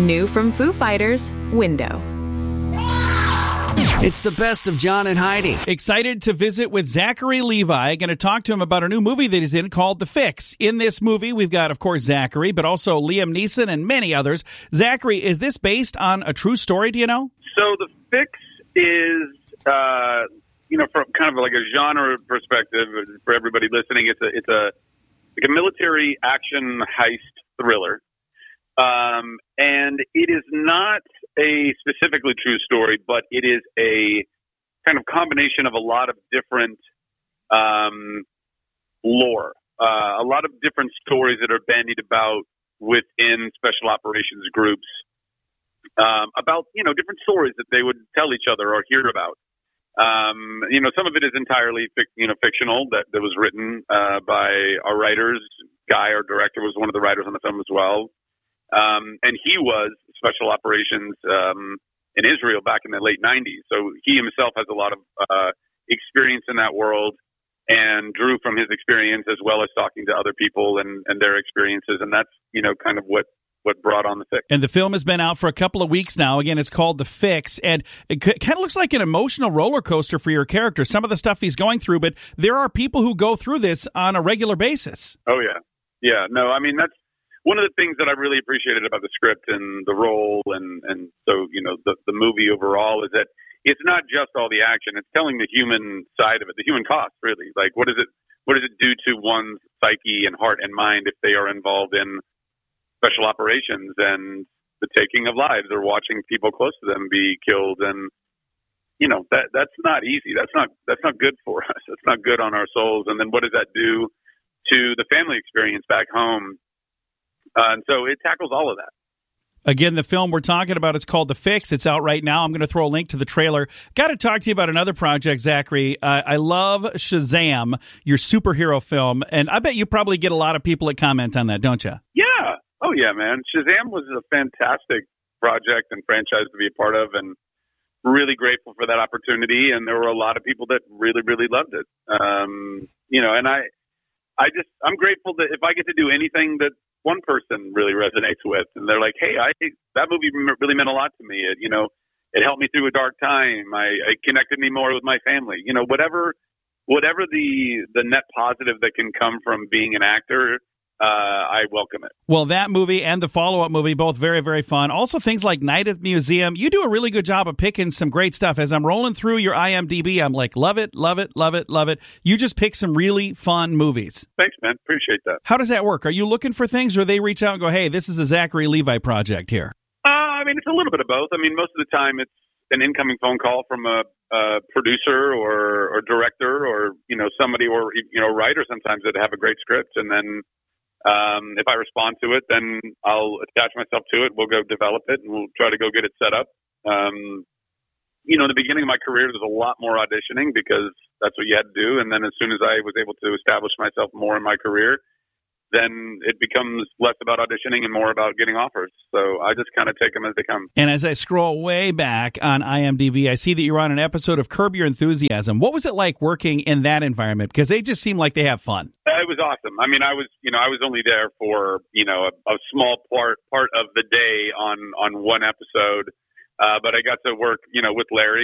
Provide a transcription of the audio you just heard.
New from Foo Fighters, Window. It's the best of John and Heidi. Excited to visit with Zachary Levi. Going to talk to him about a new movie that he's in called The Fix. In this movie, we've got, of course, Zachary, but also Liam Neeson and many others. Zachary, is this based on a true story, do you know? So The Fix is, from kind of like a genre perspective, for everybody listening, it's a military action heist thriller. And it is not a specifically true story, but it is a kind of combination of a lot of different lore, a lot of different stories that are bandied about within special operations groups about, different stories that they would tell each other or hear about. Some of it is entirely fictional that was written by our writers. Guy, our director, was one of the writers on the film as well. And he was special operations in Israel back in the late 90s. So he himself has a lot of experience in that world and drew from his experience as well as talking to other people and their experiences. And that's, kind of what brought on The Fix. And the film has been out for a couple of weeks now. Again, it's called The Fix. And it kind of looks like an emotional roller coaster for your character. Some of the stuff he's going through, but there are people who go through this on a regular basis. Oh, yeah. Yeah. No, I mean, that's one of the things that I really appreciated about the script and the role, and so the movie overall is that it's not just all the action; it's telling the human side of it, the human cost, really. Like, what does it do to one's psyche and heart and mind if they are involved in special operations and the taking of lives or watching people close to them be killed? And that's not easy. That's not good for us. It's not good on our souls. And then what does that do to the family experience back home? And so it tackles all of that. Again, the film we're talking about is called The Fix. It's out right now. I'm going to throw a link to the trailer. Got to talk to you about another project, Zachary. I love Shazam, your superhero film, and I bet you probably get a lot of people that comment on that, don't you? Yeah. Oh, yeah, man. Shazam was a fantastic project and franchise to be a part of, and really grateful for that opportunity. And there were a lot of people that really, really loved it. And I'm grateful that if I get to do anything that one person really resonates with, and they're like, hey, that movie really meant a lot to me. It helped me through a dark time. It connected me more with my family. Whatever the net positive that can come from being an actor, I welcome it. Well, that movie and the follow-up movie, both very, very fun. Also, things like Night at the Museum. You do a really good job of picking some great stuff. As I'm rolling through your IMDb, I'm like, love it, love it, love it, love it. You just pick some really fun movies. Thanks, man. Appreciate that. How does that work? Are you looking for things, or they reach out and go, hey, this is a Zachary Levi project here? It's a little bit of both. Most of the time it's an incoming phone call from a producer or director or, somebody or, writer sometimes that have a great script. And then if I respond to it, then I'll attach myself to it. We'll go develop it, and we'll try to go get it set up. In the beginning of my career, there's a lot more auditioning because that's what you had to do. And then as soon as I was able to establish myself more in my career, then it becomes less about auditioning and more about getting offers. So I just kind of take them as they come. And as I scroll way back on IMDb, I see that you're on an episode of Curb Your Enthusiasm. What was it like working in that environment? Because they just seem like they have fun. It was awesome. I was only there for, a small part of the day on one episode. But I got to work, with Larry